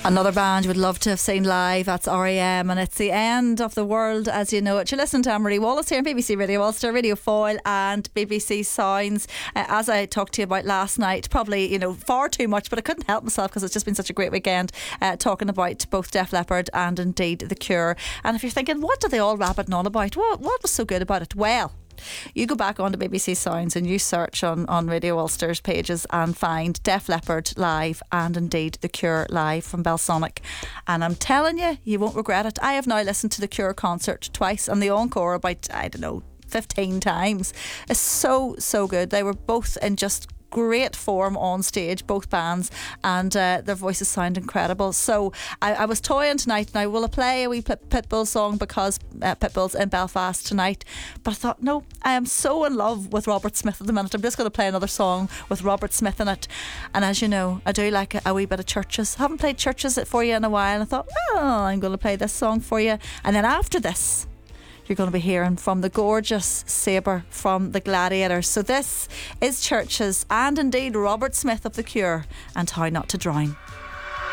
Another band you would love to have seen live, that's R.E.M. and it's the end of the world as you know it. You're listening to Anne-Marie Wallace here on BBC Radio Ulster, Radio Foyle and BBC Sounds. As I talked to you about last night, probably, far too much, but I couldn't help myself because it's just been such a great weekend talking about both Def Leppard and indeed The Cure. And if you're thinking, what do they all rabbiting on about? What was so good about it? Well, you go back onto BBC Sounds and you search on Radio Ulster's pages and find Def Leppard live and indeed The Cure live from Belsonic, and I'm telling you, you won't regret it. I have now listened to The Cure concert twice and the encore about 15 times. It's so good. They were both in just great form on stage, both bands, and their voices sound incredible. So I was toying tonight. Now, will I play a wee Pitbull song because Pitbull's in Belfast tonight? But I thought, no, I am so in love with Robert Smith at the minute. I'm just going to play another song with Robert Smith in it. And as you know, I do like a wee bit of Churches. I haven't played Churches for you in a while, and I thought, I'm going to play this song for you. And then after this, you're going to be hearing from the gorgeous Sabre from The Gladiators. So this is Churches and indeed Robert Smith of The Cure and How Not to Drown.